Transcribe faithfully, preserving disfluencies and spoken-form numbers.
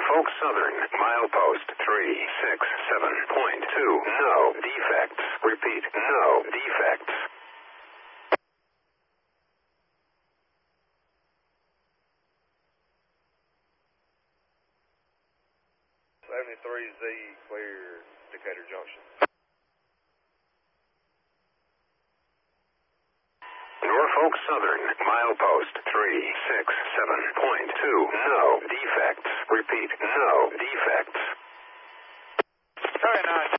Norfolk Southern, milepost three six seven point two. No defects. Repeat, no defects. seventy-three Z, clear Decatur Junction. Norfolk Southern, milepost three six seven point two. No defects. Repeat, no defects. Very nice.